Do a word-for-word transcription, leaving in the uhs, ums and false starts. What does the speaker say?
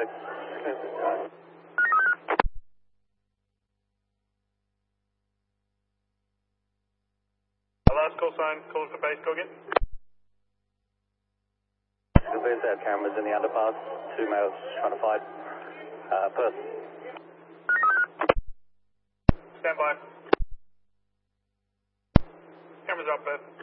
six. Last call sign, call for base, go again. There's our cameras in the underpass, two males trying to fight. Uh, person. Stand by. Cameras up, Beth.